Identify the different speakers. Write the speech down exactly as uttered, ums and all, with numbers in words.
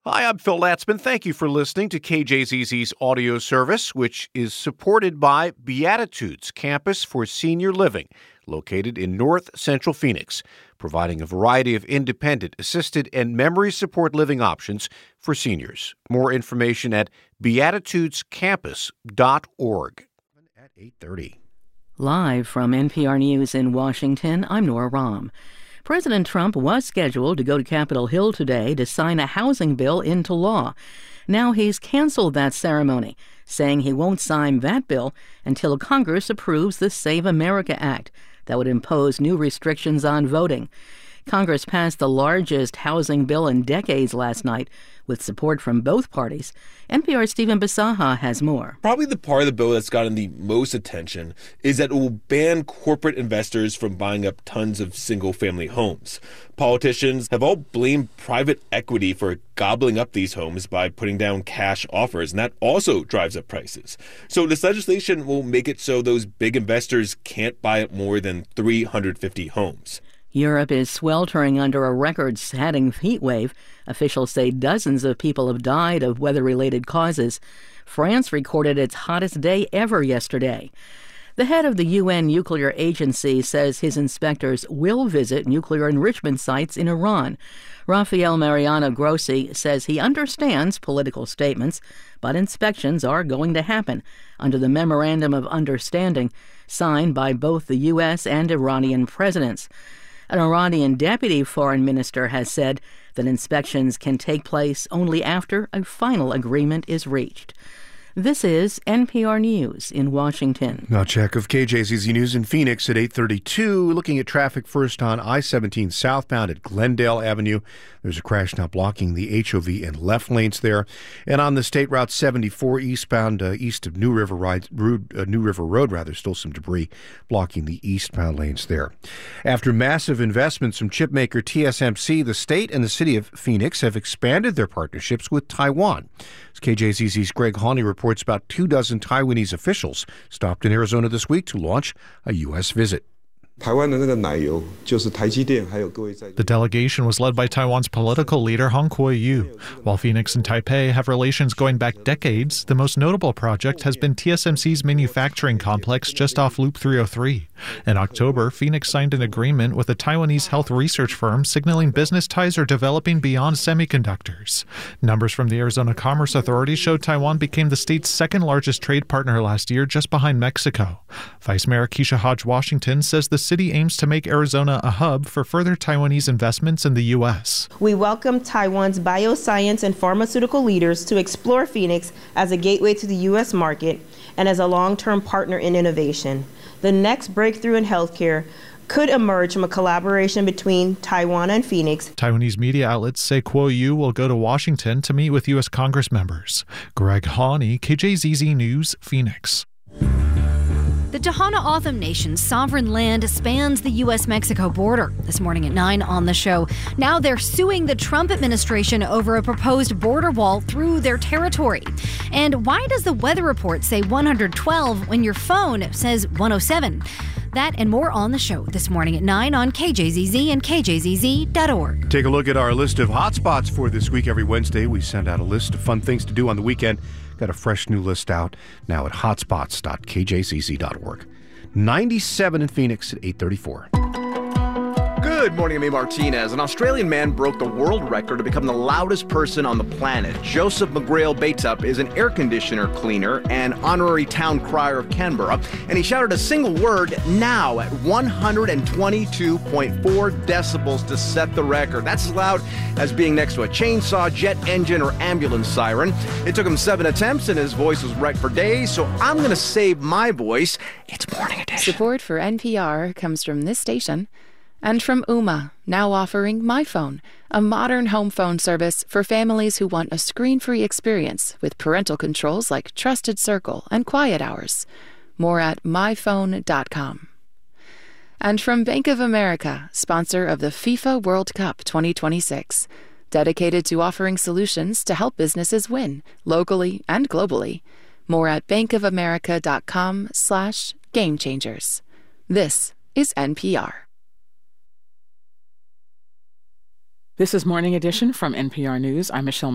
Speaker 1: Hi, I'm Phil Latzman. Thank you for listening to K J Z Z's audio service, which is supported by Beatitudes Campus for Senior Living, located in North Central Phoenix, providing a variety of independent, assisted, and memory support living options for seniors. More information at beatitudes campus dot org. At eight thirty.
Speaker 2: Live from N P R News in Washington, I'm Nora Rahm. President Trump was scheduled to go to Capitol Hill today to sign a housing bill into law. Now he's canceled that ceremony, saying he won't sign that bill until Congress approves the Save America Act that would impose new restrictions on voting. Congress passed the largest housing bill in decades last night, with support from both parties. N P R's Stephen Bisaha has more.
Speaker 3: Probably the part of the bill that's gotten the most attention is that it will ban corporate investors from buying up tons of single-family homes. Politicians have all blamed private equity for gobbling up these homes by putting down cash offers, and that also drives up prices. So this legislation will make it so those big investors can't buy up more than three hundred fifty homes.
Speaker 2: Europe is sweltering under a record-setting heat wave. Officials say dozens of people have died of weather-related causes. France recorded its hottest day ever yesterday. The head of the U N Nuclear Agency says his inspectors will visit nuclear enrichment sites in Iran. Rafael Mariano Grossi says he understands political statements, but inspections are going to happen under the Memorandum of Understanding signed by both the U S and Iranian presidents. An Iranian deputy foreign minister has said that inspections can take place only after a final agreement is reached. This is N P R News in Washington.
Speaker 1: Now check of K J Z Z News in Phoenix at eight thirty-two. Looking at traffic first on I seventeen southbound at Glendale Avenue. There's a crash now blocking the H O V and left lanes there. And on the State Route seventy-four eastbound, uh, east of New River, Ride, Road, uh, New River Road, rather, still some debris blocking the eastbound lanes there. After massive investments from chipmaker T S M C, the state and the city of Phoenix have expanded their partnerships with Taiwan. As K J Z Z's Greg Hawney reports, about two dozen Taiwanese officials stopped in Arizona this week to launch a U S visit.
Speaker 4: The
Speaker 5: delegation was led by Taiwan's political leader Hong Kuo-yu. While Phoenix and Taipei have relations going back decades, the most notable project has been T S M C's manufacturing complex just off Loop three oh three. In October, Phoenix signed an agreement with a Taiwanese health research firm signaling business ties are developing beyond semiconductors. Numbers from the Arizona Commerce Authority showed Taiwan became the state's second largest trade partner last year, just behind Mexico. Vice Mayor Keisha Hodge Washington says the city aims to make Arizona a hub for further Taiwanese investments in the U S.
Speaker 6: We welcome Taiwan's bioscience and pharmaceutical leaders to explore Phoenix as a gateway to the U S market and as a long-term partner in innovation. The next breakthrough in healthcare could emerge from a collaboration between Taiwan and Phoenix.
Speaker 5: Taiwanese media outlets say Kuo-yu will go to Washington to meet with U S Congress members. Greg Hawney, K J Z Z News, Phoenix.
Speaker 7: The Tohono O'odham Nation's sovereign land spans the U S Mexico border. This morning at nine on the show. Now they're suing the Trump administration over a proposed border wall through their territory. And why does the weather report say one hundred twelve when your phone says one oh seven? That and more on the show this morning at nine on K J Z Z and K J Z Z dot org.
Speaker 1: Take a look at our list of hotspots for this week. Every Wednesday, we send out a list of fun things to do on the weekend. Got a fresh new list out now at hotspots dot K J Z Z dot org. ninety-seven in Phoenix at eight thirty-four.
Speaker 8: Good morning, I'm A. Martinez. An Australian man broke the world record to become the loudest person on the planet. Joseph McGrail Bateup is an air conditioner cleaner and honorary town crier of Canberra, and he shouted a single word, now, at one hundred twenty-two point four decibels to set the record. That's as loud as being next to a chainsaw, jet engine, or ambulance siren. It took him seven attempts, and his voice was wrecked for days, so I'm going to save my voice. It's Morning Edition.
Speaker 9: Support for N P R comes from this station and from Ooma, now offering MyPhone, a modern home phone service for families who want a screen-free experience with parental controls like Trusted Circle and Quiet Hours. More at my phone dot com. And from Bank of America, sponsor of the FIFA World Cup twenty twenty-six, dedicated to offering solutions to help businesses win, locally and globally. More at bankofamerica.com slash game changers. This is N P R.
Speaker 10: This is Morning Edition from N P R News. I'm Michelle